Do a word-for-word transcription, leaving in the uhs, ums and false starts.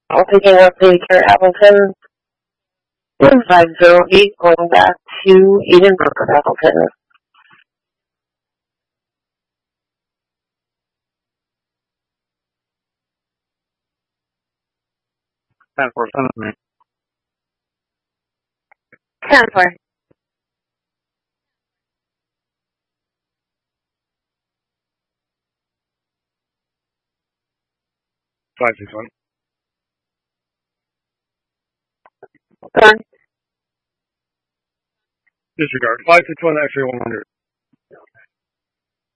I'll picking up daycare Appleton. one five zero eight going back to Edinburgh, Appleton. ten four, send it to me. ten four. five six one. Sorry. Disregard. five six one, X-ray one hundred.